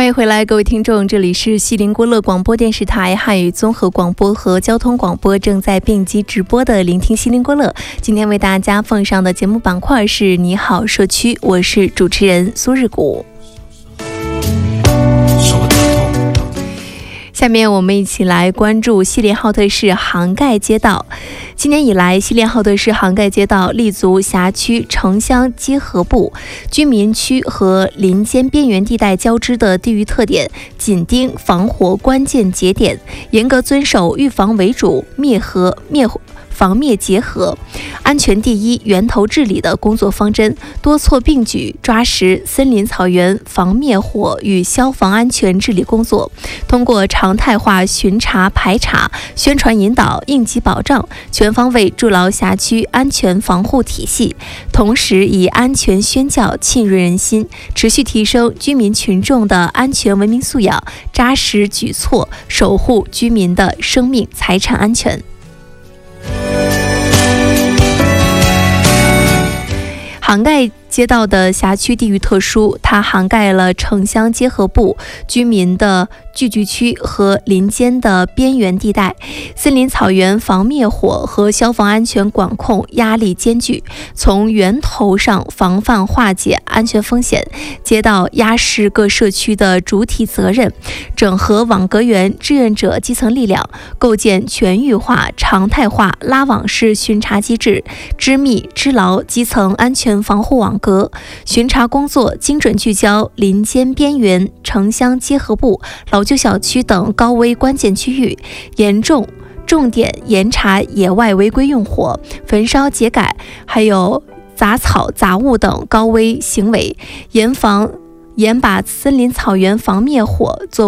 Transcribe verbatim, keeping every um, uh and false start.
迎回来，各位听众，这里是锡林郭勒广播电视台汉语综合广播和交通广播正在并机直播的聆听锡林郭勒。今天为大家奉上的节目板块是你好社区，我是主持人苏日谷。下面我们一起来关注锡林浩特市杭盖街道。今年以来，锡林浩特市杭盖街道立足辖区城乡结合部、居民区和林间边缘地带交织的地域特点，紧盯防火关键节点，严格遵守预防为主、灭核灭火防灭结合、安全第一、源头治理的工作方针，多措并举，抓实森林草原防灭火与消防安全治理工作，通过常态化巡查排查、宣传引导、应急保障，全方位筑牢辖区安全防护体系，同时以安全宣教沁润人心，持续提升居民群众的安全文明素养，扎实举措守护居民的生命财产安全。杭盖街道的辖区地域特殊，它涵盖了城乡结合部、居民的聚居区和林间的边缘地带，森林草原防灭火和消防安全管控压力艰巨，从源头上防范化解安全风险。街道压实各社区的主体责任，整合网格员、志愿者基层力量，构建全域化、常态化拉网式巡查机制，织密织牢基层安全防护网格，巡查工作精准聚焦林间边缘、城乡结合部、老旧小区等高危关键区域，严重重点严查野外违规用火、焚烧秸秆，还有杂草杂物等高危行为，严防严把森林草原防灭火作